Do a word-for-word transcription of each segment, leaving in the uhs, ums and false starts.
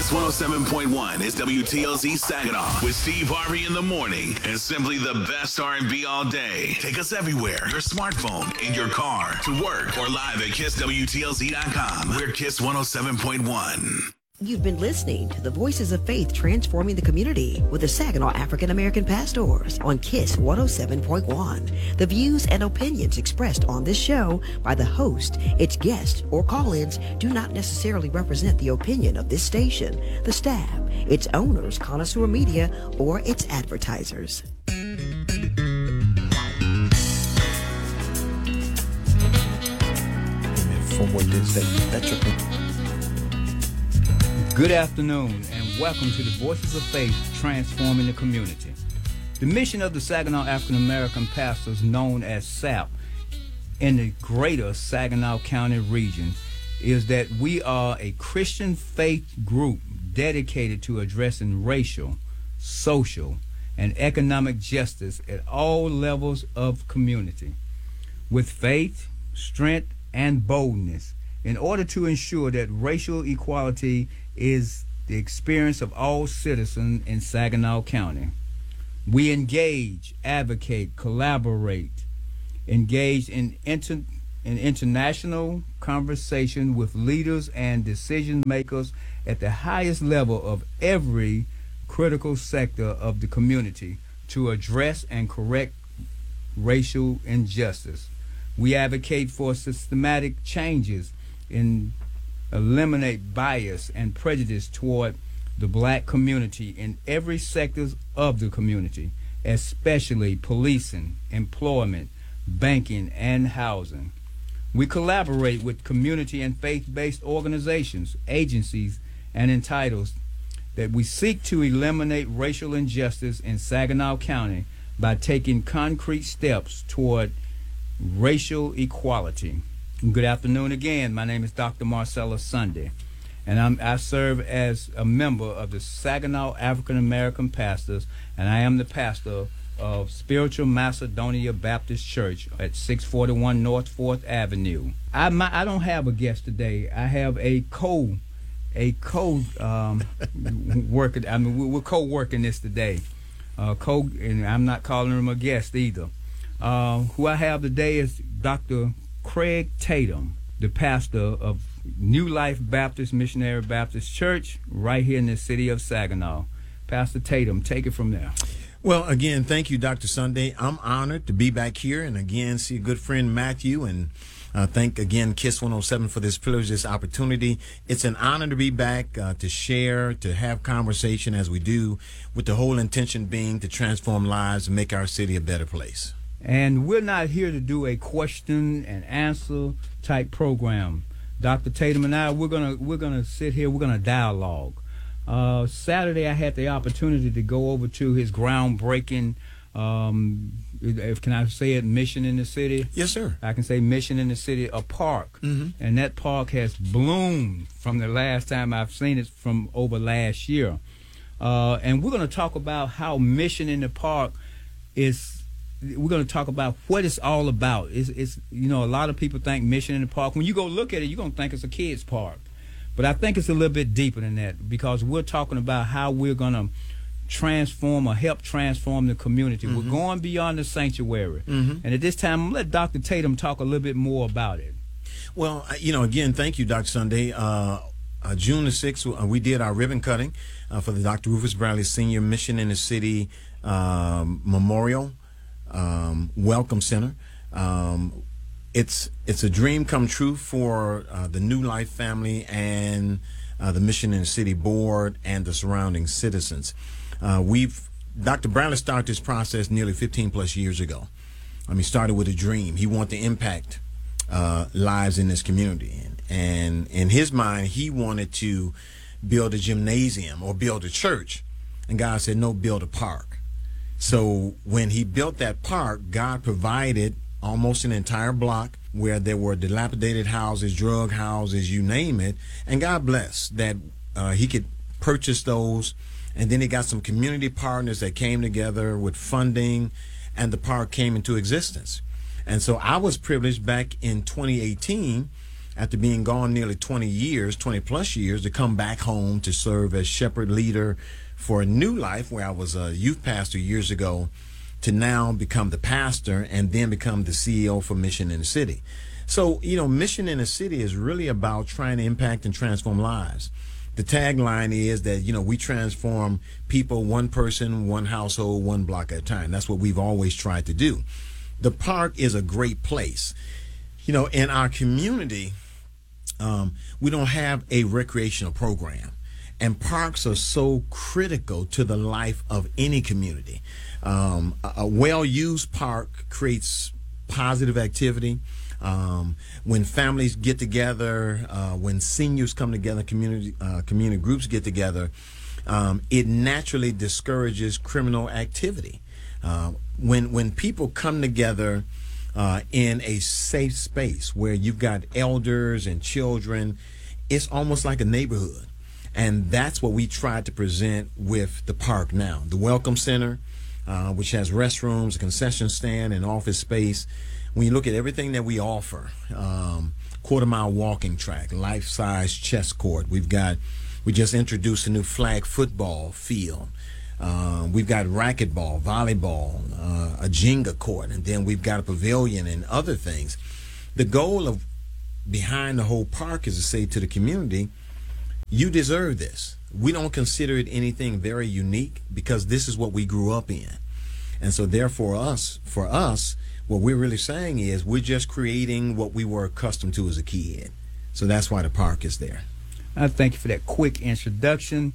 Kiss one oh seven point one is W T L Z Saginaw with Steve Harvey in the morning and simply the best R and B all day. Take us everywhere. Your smartphone, in your car, to work, or live at kiss W T L Z dot com. We're Kiss one oh seven point one. You've been listening to the Voices of Faith transforming the community with the Saginaw African American Pastors on Kiss one oh seven point one. The views and opinions expressed on this show by the host, its guests, or call-ins do not necessarily represent the opinion of this station, the staff, its owners, Connoisseur Media, or its advertisers. Good afternoon and welcome to the Voices of Faith transforming the community. The mission of the Saginaw African American Pastors, known as S A P, in the greater Saginaw County region is that we are a Christian faith group dedicated to addressing racial, social, and economic justice at all levels of community with faith, strength, and boldness in order to ensure that racial equality is the experience of all citizens in Saginaw County. We engage, advocate, collaborate, engage in, inter, in international conversation with leaders and decision makers at the highest level of every critical sector of the community to address and correct racial injustice. We advocate for systematic changes in eliminate bias and prejudice toward the black community in every sector of the community, especially policing, employment, banking, and housing. We collaborate with community and faith-based organizations, agencies, and entities that we seek to eliminate racial injustice in Saginaw County by taking concrete steps toward racial equality. Good afternoon again. My name is Doctor Marcellus Sunday, and I'm, I serve as a member of the Saginaw African American Pastors, and I am the pastor of Spiritual Macedonia Baptist Church at six forty-one North fourth Avenue. I my, I don't have a guest today. I have a co a co um, worker. I mean, we're co-working this today. Uh, co, and I'm not calling him a guest either. Uh, who I have today is Doctor Craig Tatum, the pastor of New Life Baptist Missionary Baptist Church right here in the city of Saginaw. Pastor Tatum, take it from there. Well, again, thank you, Doctor Sunday. I'm honored to be back here and again see a good friend Matthew, and uh, thank again Kiss one oh seven for this privilege, this opportunity. It's an honor to be back, uh, to share, to have conversation as we do, with the whole intention being to transform lives and make our city a better place. And we're not here to do a question and answer type program. Doctor Tatum and I, we're gonna we're gonna sit here, we're gonna dialogue. Uh, Saturday, I had the opportunity to go over to his groundbreaking, um, if can I say it, mission in the city? Yes, sir. I can say mission in the city, a park, mm-hmm. and that park has bloomed from the last time I've seen it from over last year. Uh, and we're gonna talk about how mission in the park is. We're going to talk about what it's all about. It's, it's, you know, a lot of people think mission in the park. When you go look at it, you're going to think it's a kid's park. But I think it's a little bit deeper than that, because we're talking about how we're going to transform or help transform the community. Mm-hmm. We're going beyond the sanctuary. Mm-hmm. And at this time, I'm going to let Doctor Tatum talk a little bit more about it. Well, you know, again, thank you, Doctor Sunday. Uh, uh, June the sixth, uh, we did our ribbon cutting uh, for the Doctor Rufus Bradley Senior Mission in the City um, Memorial Um, Welcome Center. Um, it's it's a dream come true for uh, the New Life family and uh, the Mission in the City Board and the surrounding citizens. Uh, we've Doctor Bradley started this process nearly fifteen plus years ago. I mean, started with a dream. He wanted to impact uh, lives in this community, and, and in his mind, he wanted to build a gymnasium or build a church, and God said, "No, build a park." So when he built that park, God provided almost an entire block where there were dilapidated houses, drug houses, you name it. And God blessed that uh, he could purchase those. And then he got some community partners that came together with funding, and the park came into existence. And so I was privileged back in twenty eighteen after being gone nearly twenty years, twenty plus years, to come back home to serve as shepherd leader for a new life, where I was a youth pastor years ago, to now become the pastor and then become the C E O for Mission in the City. So, you know, Mission in the City is really about trying to impact and transform lives. The tagline is that, you know, we transform people one person, one household, one block at a time. That's what we've always tried to do. The park is a great place. You know, in our community, um, we don't have a recreational program. And parks are so critical to the life of any community. Um, a, a well-used park creates positive activity. Um, when families get together, uh, when seniors come together, community uh, community groups get together, um, it naturally discourages criminal activity. Uh, when when people come together uh, in a safe space where you've got elders and children, it's almost like a neighborhood. And that's what we try to present with the park now. The Welcome Center, uh, which has restrooms, a concession stand, and office space. When you look at everything that we offer, um, quarter mile walking track, life-size chess court. We've got, we just introduced a new flag football field. Uh, we've got racquetball, volleyball, uh, a Jenga court, and then we've got a pavilion and other things. The goal of behind the whole park is to say to the community, you deserve this. We don't consider it anything very unique because this is what we grew up in. And so therefore us, for us, what we're really saying is we're just creating what we were accustomed to as a kid. So that's why the park is there. I thank you for that quick introduction.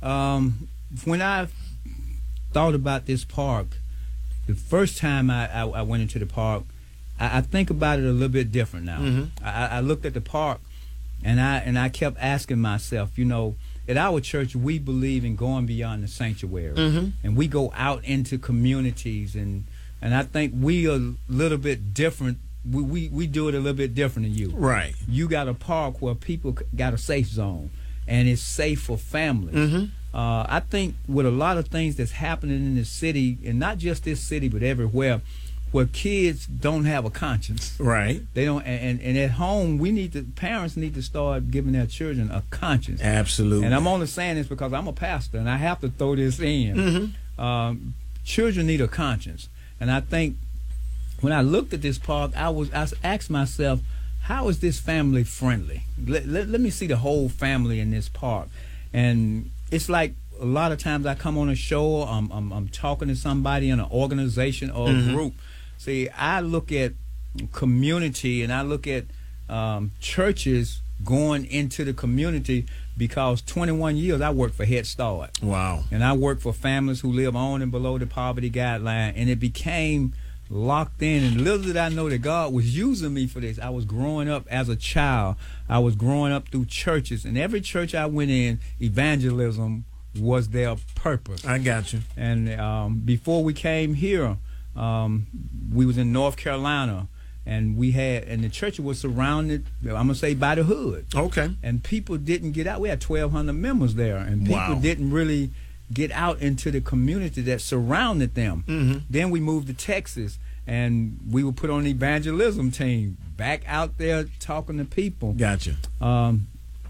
Um, when I thought about this park, the first time I, I, I went into the park, I, I think about it a little bit different now. Mm-hmm. I, I looked at the park and I and I kept asking myself, you know, at our church, we believe in going beyond the sanctuary. Mm-hmm. And we go out into communities, and and I think we are a little bit different. We, we, we do it a little bit different than you. Right. You got a park where people got a safe zone, and it's safe for families. Mm-hmm. Uh, I think with a lot of things that's happening in the city, and not just this city, but everywhere, where kids don't have a conscience. Right. They don't, and, and at home, we need to, parents need to start giving their children a conscience. Absolutely. And I'm only saying this because I'm a pastor, and I have to throw this in. Mm-hmm. Um, children need a conscience. And I think when I looked at this park, I was I asked myself, how is this family friendly? Let, let, let me see the whole family in this park. And it's like a lot of times I come on a show, I'm, I'm, I'm talking to somebody in an organization or a mm-hmm. group. See, I look at community and I look at um, churches going into the community because twenty-one years I worked for Head Start. Wow. And I worked for families who live on and below the poverty guideline, and it became locked in. And little did I know that God was using me for this. I was growing up as a child. I was growing up through churches, and every church I went in, evangelism was their purpose. I got you. And um, before we came here, um, we was in North Carolina, and we had, and the church was surrounded, I'm gonna say, by the hood. Okay. And people didn't get out. We had twelve hundred members there, and people wow. didn't really get out into the community that surrounded them. Mm-hmm. Then we moved to Texas, and we were put on the evangelism team, back out there talking to people. Gotcha. Um,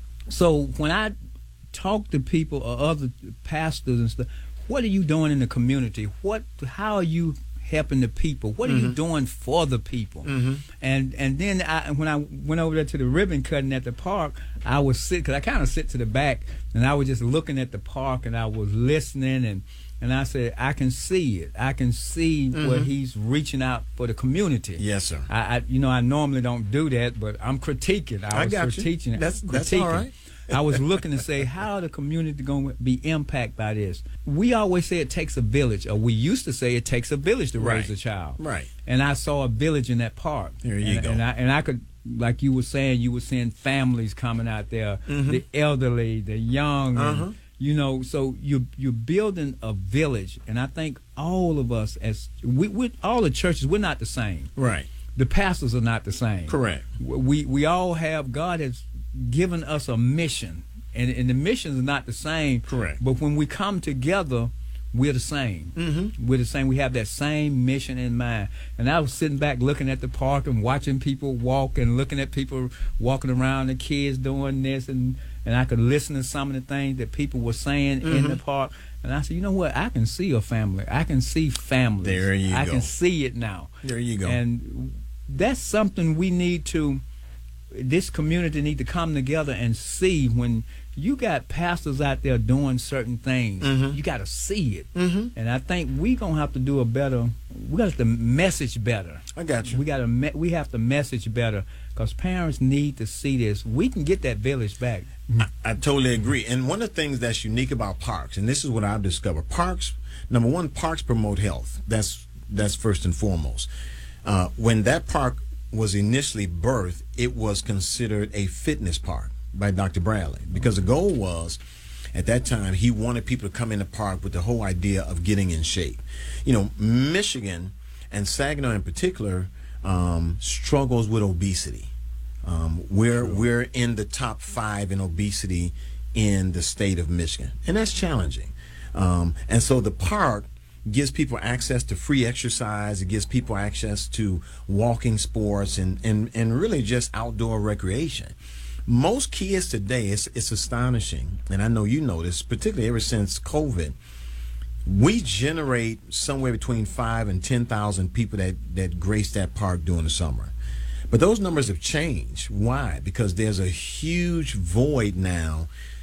so when I talk to people or other pastors and stuff, what are you doing in the community? What? How are you helping the people? What mm-hmm. are you doing for the people? Mm-hmm. And and then I, when I went over there to the ribbon cutting at the park, I was sit because I kind of sit to the back, and I was just looking at the park, and I was listening, and and I said, I can see it. I can see mm-hmm. where he's reaching out for the community. Yes, sir. I, I you know I normally don't do that, but I'm critiquing. I, I was got critiquing. You. That's critiquing. that's all right. I was looking to say, how the community going to be impacted by this? We always say it takes a village, or we used to say it takes a village to right. raise a child. Right. And I saw a village in that park. There you and, go. And I, and I could, like you were saying, you were seeing families coming out there, mm-hmm. the elderly, the young, uh-huh. and, you know, so you you're building a village. And I think all of us, as we, we all the churches, we're not the same. Right. The pastors are not the same. Correct. We we all have, God has given us a mission, and, and the missions are not the same. Correct. But when we come together, we're the same. Mm-hmm. We're the same. We have that same mission in mind. And I was sitting back looking at the park and watching people walk and looking at people walking around, the kids doing this, and, and I could listen to some of the things that people were saying Mm-hmm. in the park. And I said, you know what? I can see a family. I can see families. There you I go. can see it now. There you go. And that's something we need to, this community need to come together and see. When you got pastors out there doing certain things, Mhm. you got to see it. Mhm. And I think we gonna have to do a better. We got to message better. I got you. We got to. Me- we have to message better because parents need to see this. We can get that village back. I, I totally agree. And one of the things that's unique about parks, and this is what I've discovered, parks, number one, parks promote health. That's that's first and foremost. Uh, when that park was initially birthed, it was considered a fitness park by Doctor Bradley, because the goal was, at that time, he wanted people to come in the park with the whole idea of getting in shape. You know, Michigan and Saginaw in particular um, struggles with obesity. Um, we're we're in the top five in obesity in the state of Michigan, and that's challenging. Um, and so the park gives people access to free exercise. It gives people access to walking sports and and, and really just outdoor recreation. Most kids today, it's it's astonishing, and I know you know this, particularly ever since COVID. We generate somewhere between five and ten thousand people that that grace that park during the summer. But those numbers have changed. Why? Because there's a huge void now